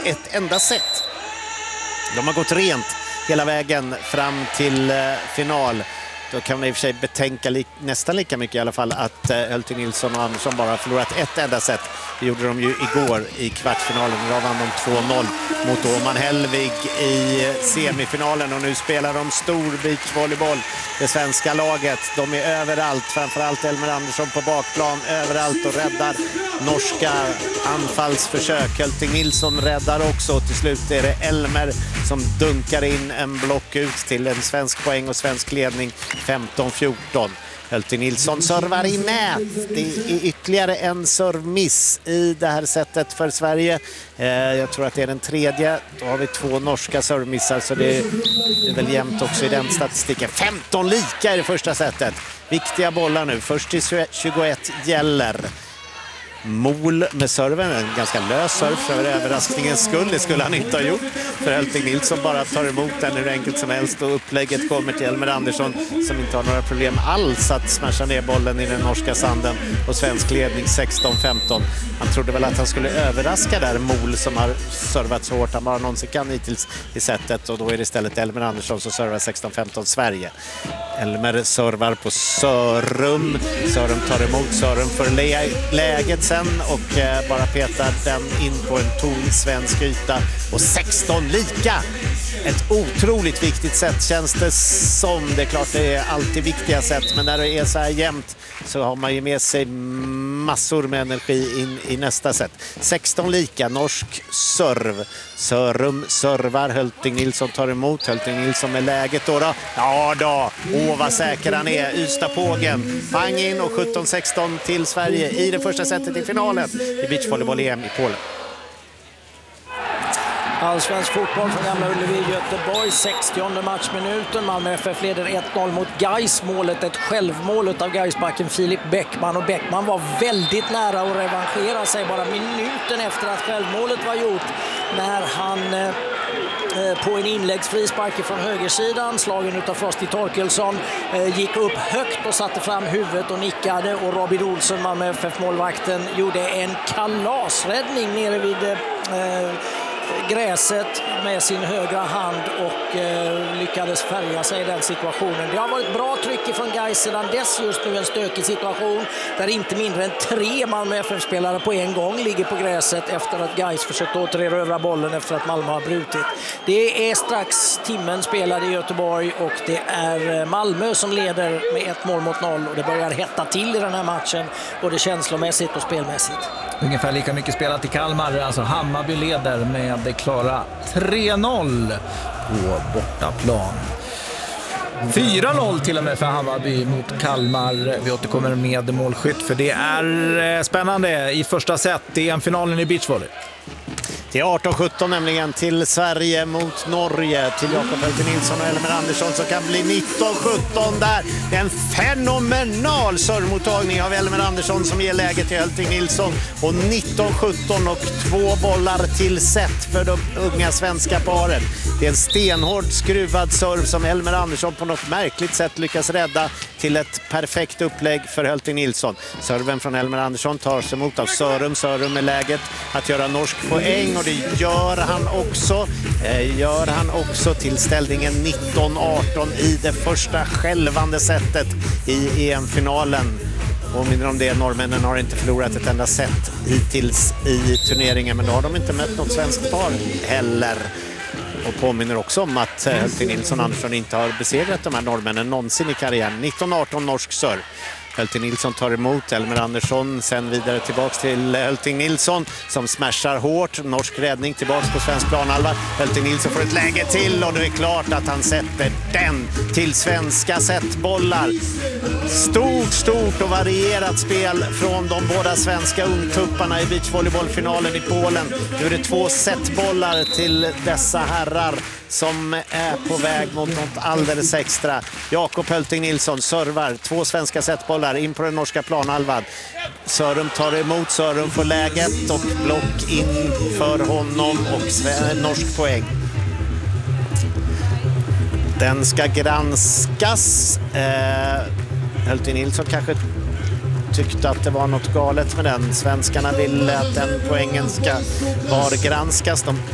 ett enda set. De har gått rent hela vägen fram till final. Då kan man i och för sig betänka nästan lika mycket i alla fall att Hölting Nilsson och Andersson bara förlorat ett enda set. Det gjorde de ju igår i kvartsfinalen. Idag vann de 2-0 mot Åman Hellvig i semifinalen. Och nu spelar de stor beachvolleyboll. Det svenska laget, de är överallt. Framförallt Elmer Andersson på bakplan överallt och räddar norska anfallsförsök. Hölting Nilsson räddar också. Till slut är det Elmer som dunkar in en block ut till en svensk poäng och svensk ledning 15-14. Hölting Nilsson servar i nät. Det är ytterligare en servmiss i det här sättet för Sverige. Jag tror att det är den tredje. Då har vi 2 norska servmissar, så det är väl jämnt också i den statistiken. 15 lika i det första sättet. Viktiga bollar nu. Först till 21 gäller. Mol med serven, en ganska lös serv för överraskningens skull. Det skulle han inte ha gjort, för Hölting Nilsson bara tar emot den hur enkelt som helst och upplägget kommer till Elmer Andersson som inte har några problem alls att smasha ner bollen i den norska sanden och svensk ledning 16-15. Han trodde väl att han skulle överraska där Mol som har servat så hårt han bara någonsin kan hittills i sättet, och då är det istället Elmer Andersson som servar 16-15 Sverige. Elmer servar på Sörum. Sörum tar emot, Sörum för läget sen och bara petar den in på en tom svensk yta och 16 lika. Ett otroligt viktigt sätt känns det som. Det är klart det är alltid viktiga sätt, men när det är så här jämnt så har man ju med sig massor med energi in i nästa sätt. 16 lika, norsk serv. Sörum servar, Hölting Nilsson tar emot. Hölting Nilsson med läget då. Ja då, vad säker han är. Ystad-Pågen, pang in och 17-16 till Sverige i det första sättet i finalen i beachvolleyboll-EM i Polen. Allsvensk fotboll från Gamla Ullevi, Göteborg, 60:e matchminuten. Malmö FF leder 1-0 mot Gais. Målet ett självmål av Gaisbacken Filip Bäckman. Och Bäckman var väldigt nära att revanschera sig bara minuten efter att självmålet var gjort. När han på en inläggsfrispark från högersidan, slagen utav Frosty Torkelsson, gick upp högt och satte fram huvudet och nickade. Och Robin Olsson, Malmö FF-målvakten, gjorde en kalasräddning nere vid gräset med sin högra hand och lyckades färga sig i den situationen. Det har varit bra tryck från Gais sedan dess. Just nu en stökig situation där inte mindre än 3 Malmö FF-spelare på en gång ligger på gräset efter att Gais försökt återerövra bollen efter att Malmö har brutit. Det är strax timmen spelad i Göteborg och det är Malmö som leder med 1-0 och det börjar hetta till i den här matchen både känslomässigt och spelmässigt. Ungefär lika mycket spelat i Kalmar, alltså Hammarby leder med klara 3-0 på bortaplan. 4-0 till och med för Hammarby mot Kalmar. Vi återkommer med målskytt för det är spännande i första set. Det är en finalen i beachvolley. Det är 18-17 nämligen till Sverige mot Norge, till Jakob Hölting Nilsson och Elmer Andersson som kan bli 19-17 där. Det är en fenomenal servmottagning av Elmer Andersson som ger läget till Hölting Nilsson och 19-17 och 2 bollar till set för de unga svenska paret. Det är en stenhård skruvad serv som Elmer Andersson på något märkligt sätt lyckas rädda till ett perfekt upplägg för Hölting Nilsson. Serven från Elmer Andersson tar sig emot av Sörum. Sörum med läget att göra norsk poäng och det gör han också till ställningen 19-18 i det första självande sättet i EM-finalen. Och mindre om det, norrmännen har inte förlorat ett enda set hittills i turneringen, men då har de inte mött något svenskt par heller. Och påminner också om att Hölting Nilsson och Andersson inte har besegrat de här norrmännen någonsin i karriären. 19-18 norsk serv. Hölting Nilsson tar emot Elmer Andersson, sen vidare tillbaks till Hölting Nilsson som smashar hårt. Norsk räddning tillbaks på svensk planhalva. Hölting Nilsson får ett läge till och det är klart att han sätter den till svenska setbollar. Stort och varierat spel från de båda svenska ungtupparna i beachvolleybollfinalen i Polen. Nu är det 2 setbollar till dessa herrar som är på väg mot något alldeles extra. Jakob Hölting Nilsson servar 2 svenska setbollar in på den norska planhalvan. Sörum tar emot, Sörum får läget och block in för honom och norsk poäng. Den ska granskas. Hölting Nilsson kanske tyckte att det var något galet med den. Svenskarna ville att den poängen ska vargranskas. De